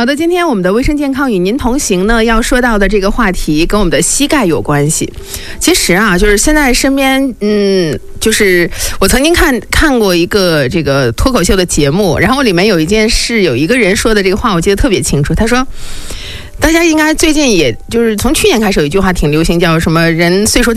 好的，今天我们的卫生健康与您同行呢，要说到的这个话题跟我们的膝盖有关系。其实啊，就是现在身边，就是我曾经看过一个这个脱口秀的节目，然后里面有一件事，有一个人说的这个话，我记得特别清楚。他说，大家应该最近也就是从去年开始有一句话挺流行，叫什么人岁数